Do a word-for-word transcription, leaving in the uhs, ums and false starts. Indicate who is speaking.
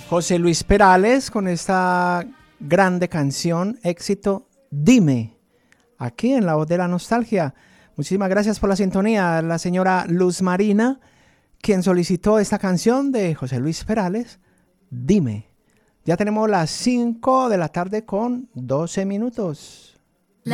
Speaker 1: José Luis Perales con esta grande canción, éxito, Dime, aquí en La Voz de la Nostalgia. Muchísimas gracias por la sintonía, la señora Luz Marina, quien solicitó esta canción de José Luis Perales, Dime. Ya tenemos las cinco de la tarde con doce minutos.